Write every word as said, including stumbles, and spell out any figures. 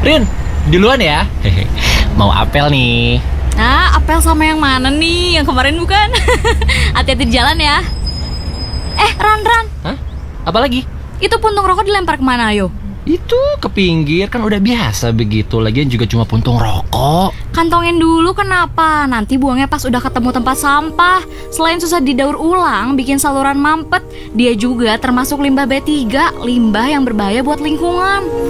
Rin, duluan ya. Hehe. Mau apel nih. Nah, apel sama yang mana nih? Yang kemarin bukan? Hati-hati di jalan ya. Eh, Ran, Ran. Hah? Apalagi? Itu puntung rokok dilempar kemana, ayo? Itu ke pinggir, kan udah biasa begitu. Lagian juga cuma puntung rokok. Kantongin dulu kenapa? Nanti buangnya pas udah ketemu tempat sampah. Selain susah didaur ulang, bikin saluran mampet, dia juga termasuk limbah B tiga, limbah yang berbahaya buat lingkungan.